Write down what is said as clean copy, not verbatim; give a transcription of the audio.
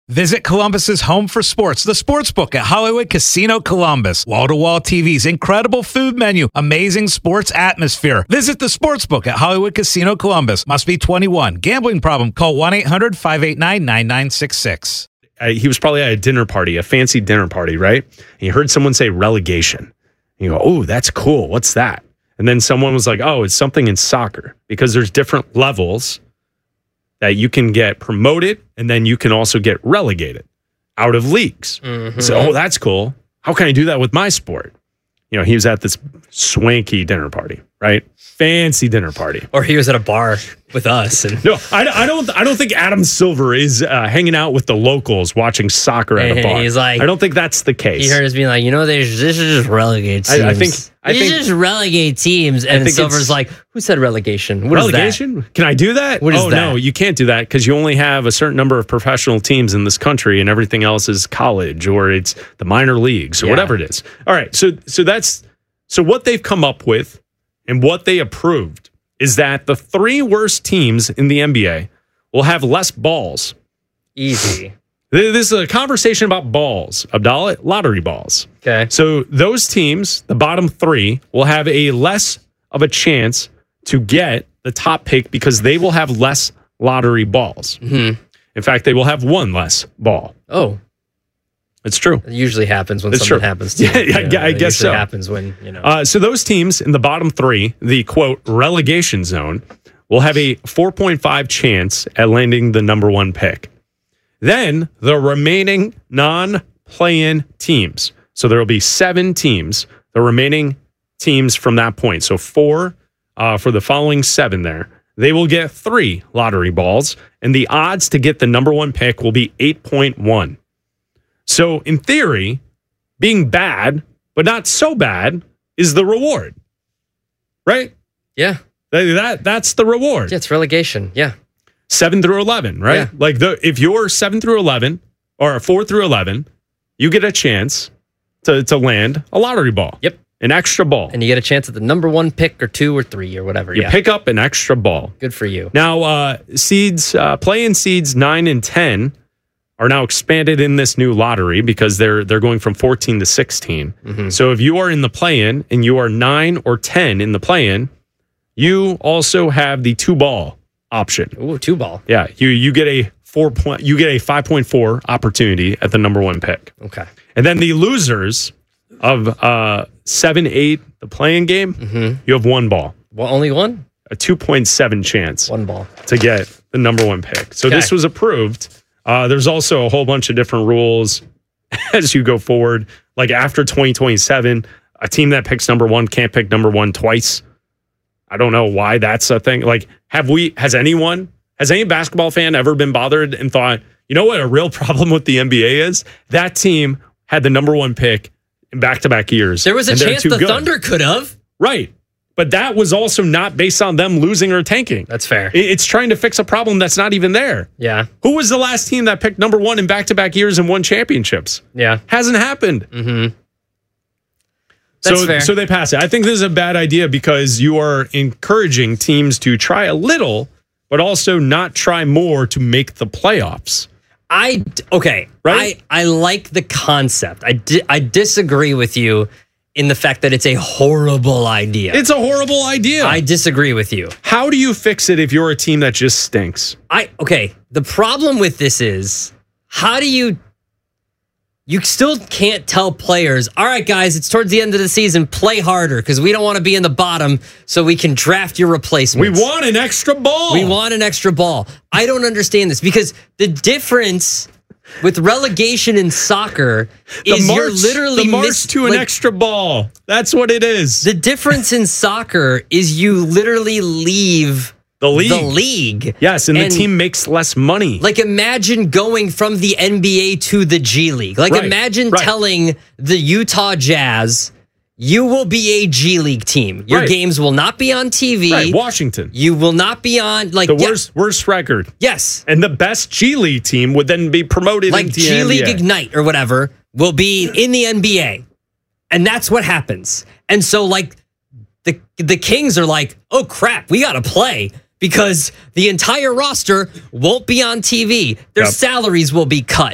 Visit Columbus's home for sports, the Sportsbook at Hollywood Casino Columbus. Wall-to-wall TVs, incredible food menu, amazing sports atmosphere. Visit the Sportsbook at Hollywood Casino Columbus. Must be 21. Gambling problem? Call 1-800-589-9966. He was probably at a dinner party, a fancy dinner party, right? And he heard someone say relegation. And you go, oh, that's cool. What's that? And then someone was like, oh, it's something in soccer because there's different levels that you can get promoted and then you can also get relegated out of leagues. Mm-hmm. So, oh, that's cool. How can I do that with my sport? You know, he was at this swanky dinner party, right? Fancy dinner party. Or he was at a bar with us. And no, I don't think Adam Silver is hanging out with the locals watching soccer at a bar. He's like, I don't think that's the case. He heard us being like, this is just relegate teams. I think just relegate teams. And Silver's like, who said relegation? What relegation? Is that? Can I do that? What is that? No, you can't do that because you only have a certain number of professional teams in this country and everything else is college or it's the minor leagues or whatever it is. All right. So what they've come up with and what they approved is that the 3 worst teams in the NBA will have less balls. Easy. This is a conversation about balls, Abdallah, lottery balls. Okay. So those teams, the bottom 3, will have a less of a chance to get the top pick because they will have less lottery balls. Mm-hmm. In fact, they will have 1 less ball. Oh. It's true. It usually happens when it's something true. happens to I guess so. It happens when, So those teams in the bottom 3, the quote relegation zone, will have a 4.5 chance at landing the number 1 pick. Then the remaining non-play-in teams. So there will be 7 teams, the remaining teams from that point. So 4 for the following 7 there. They will get 3 lottery balls, and the odds to get the number 1 pick will be 8.1. So, in theory, being bad, but not so bad, is the reward. Right? Yeah. That's the reward. Yeah, it's relegation. Yeah. 7 through 11, right? Yeah. Like, if you're 7 through 11, or 4 through 11, you get a chance to land a lottery ball. Yep. An extra ball. And you get a chance at the number 1 pick or 2 or 3 or whatever. You pick up an extra ball. Good for you. Now, play-in seeds 9 and 10 are now expanded in this new lottery because they're going from 14 to 16. Mm-hmm. So if you are in the play-in and you are 9 or 10 in the play-in, you also have the 2-ball option. Ooh, 2-ball. Yeah, you get a 5.4 opportunity at the number 1 pick. Okay. And then the losers of 7-8, the play-in game, you have 1 ball. Well, only 1? A 2.7 chance. 1 ball to get the number 1 pick. So this was approved. There's also a whole bunch of different rules as you go forward. Like after 2027, a team that picks number 1 can't pick number 1 twice. I don't know why that's a thing. Like, has any basketball fan ever been bothered and thought, you know what a real problem with the NBA is? That team had the number 1 pick in back-to-back years. There was a chance the Thunder could have. Right. But that was also not based on them losing or tanking. That's fair. It's trying to fix a problem that's not even there. Yeah. Who was the last team that picked number 1 in back-to-back years and won championships? Yeah. Hasn't happened. Mm-hmm. That's fair. So they pass it. I think this is a bad idea because you are encouraging teams to try a little, but also not try more to make the playoffs. Right? I like the concept. I disagree with you in the fact that it's a horrible idea. It's a horrible idea. I disagree with you. How do you fix it if you're a team that just stinks? The problem with this is, how do you still can't tell players, all right, guys, it's towards the end of the season, play harder because we don't want to be in the bottom so we can draft your replacements. We want an extra ball. I don't understand this because the difference with relegation in soccer is you're literally to an extra ball. That's what it is. The difference in soccer is you literally leave the league. Yes, and the team makes less money. Like, imagine going from the NBA to the G League. Like, imagine telling the Utah Jazz, you will be a G League team. Your games will not be on TV. Right, Washington. You will not be on, the worst record. Yes. And the best G League team would then be promoted into the G League NBA. Ignite or whatever will be in the NBA. And that's what happens. And so, the Kings are like, oh, crap, we got to play. Because the entire roster won't be on TV. Their salaries will be cut.